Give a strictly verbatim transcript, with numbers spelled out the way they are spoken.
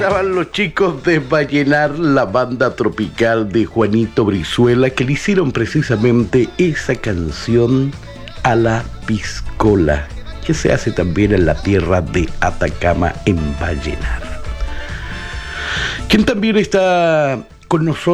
estaban los chicos de Vallenar, la banda tropical de Juanito Brizuela, que le hicieron precisamente esa canción a la piscola, que se hace también en la tierra de Atacama, en Vallenar. ¿Quién también está con nosotros?